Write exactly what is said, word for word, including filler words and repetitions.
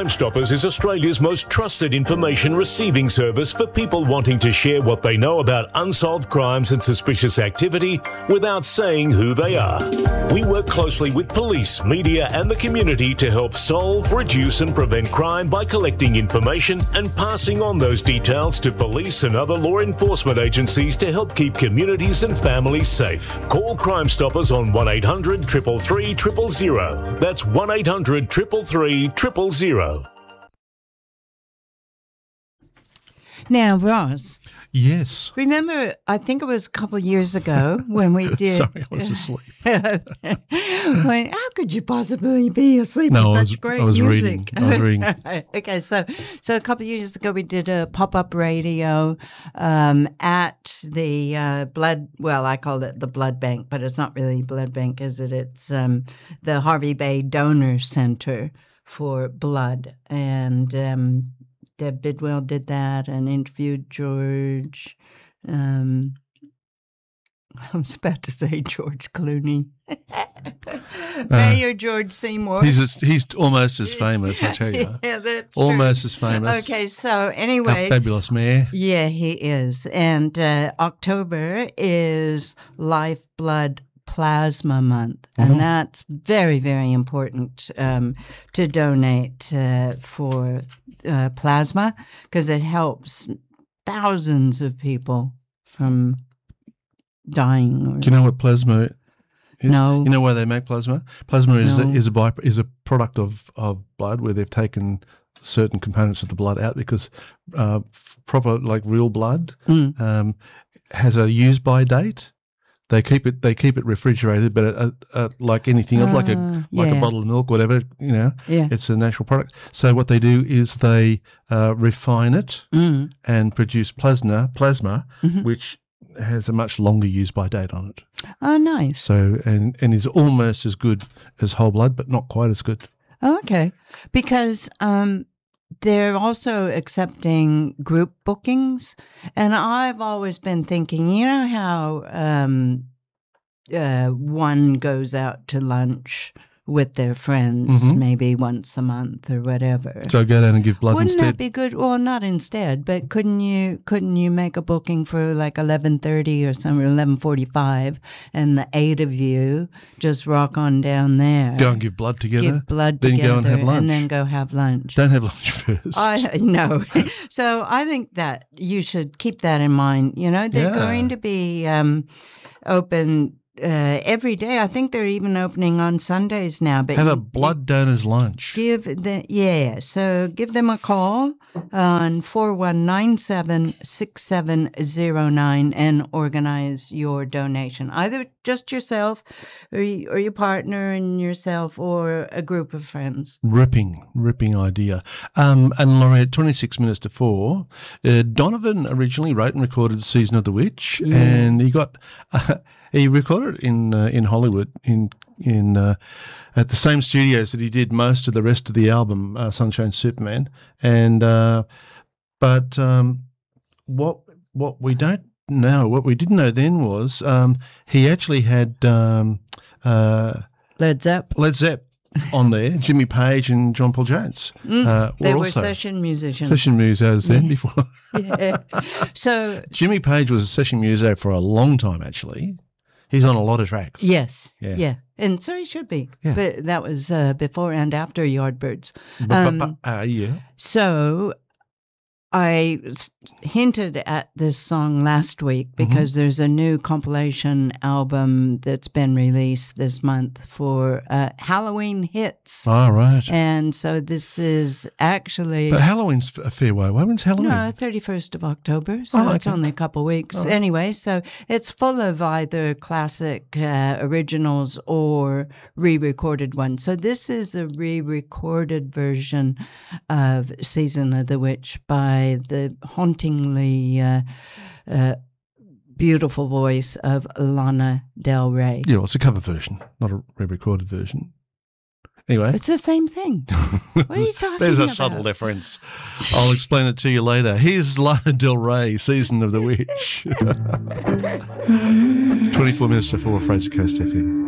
Crime Stoppers is Australia's most trusted information receiving service for people wanting to share what they know about unsolved crimes and suspicious activity without saying who they are. We work closely with police, media and the community to help solve, reduce and prevent crime by collecting information and passing on those details to police and other law enforcement agencies to help keep communities and families safe. Call Crime Stoppers on one eight hundred, three three three, zero zero zero. That's one eight hundred, three three three, zero zero zero. Now, Ross. Yes. Remember, I think it was a couple of years ago when we did. Sorry, I was asleep. when, how could you possibly be asleep no, with I such was, great I was music? Reading. I was reading. Okay, so so a couple of years ago we did a pop-up radio um, at the uh, blood. Well, I called it the blood bank, but it's not really blood bank, is it? It's um, the Harvey Bay Donor Center for blood, and um, Deb Bidwell did that and interviewed George. Um, I was about to say George Clooney. Mayor uh, George Seymour. He's a, he's almost as famous, I tell you. Yeah, that's almost true. as famous. Okay, so anyway, a fabulous mayor. Yeah, he is, and uh, October is Lifeblood Plasma Month, and mm-hmm. that's very, very important um, to donate uh, for uh, plasma because it helps thousands of people from dying. Or, do you know what plasma is? No. You know why they make plasma? Plasma is no. a, is a by, is a product of, of blood where they've taken certain components of the blood out because uh, proper like real blood mm. um, has a use by date. They keep it. They keep it refrigerated, but uh, uh, like anything else, uh, like a like yeah. a bottle of milk, whatever, you know, yeah. it's a natural product. So what they do is they uh, refine it mm. and produce plasma, plasma, mm-hmm. which has a much longer use by date on it. Oh, nice. So and and is almost as good as whole blood, but not quite as good. Oh, okay, because um, they're also accepting group bookings. And I've always been thinking, you know how um, uh, one goes out to lunch with their friends mm-hmm. maybe once a month or whatever. So go down and give blood Wouldn't instead. Wouldn't that be good? Well, not instead, but couldn't you couldn't you make a booking for like eleven thirty or something, eleven forty-five, and the eight of you just rock on down there. Go and give blood together. Give blood then together. Go and have lunch. And then go have lunch. Don't have lunch first. I know. So I think that you should keep that in mind. You know, they're yeah. going to be um, open Uh, every day. I think they're even opening on Sundays now. But have you, a blood donor's lunch. Give the yeah. So give them a call on four one nine seven six seven zero nine and organize your donation. Either just yourself, or you, or your partner and yourself, or a group of friends. Ripping, ripping idea. Um, and Laurie, at twenty-six minutes to four, uh, Donovan originally wrote and recorded Season of the Witch, yeah. and he got. Uh, He recorded it in uh, in Hollywood in in uh, at the same studios that he did most of the rest of the album, uh, Sunshine Superman. And uh, but um, what what we don't know, what we didn't know then was um, he actually had um, uh, Led Zepp, Led Zepp on there, Jimmy Page and John Paul Jones. Mm, uh, they were also session musicians. Session musos then yeah. before. yeah. So Jimmy Page was a session muso for a long time, actually. He's on a lot of tracks. Yes. Yeah. yeah. And so he should be. Yeah. But that was uh, before and after Yardbirds. Um, Um, uh, yeah. so I s- hinted at this song last week because mm-hmm. there's a new compilation album that's been released this month for uh, Halloween hits. Oh, right. And so this is actually... But Halloween's a fair way away. When's Halloween? No, thirty-first of October, so oh, okay. it's only a couple of weeks. Oh. Anyway, so it's full of either classic uh, originals or re-recorded ones. So this is a re-recorded version of Season of the Witch by the hauntingly uh, uh, beautiful voice of Lana Del Rey. Yeah, well, it's a cover version, not a re-recorded version. Anyway. It's the same thing. What are you talking There's a about? subtle difference. I'll explain it to you later. Here's Lana Del Rey, Season of the Witch. twenty-four minutes to four, Fraser Coast F M.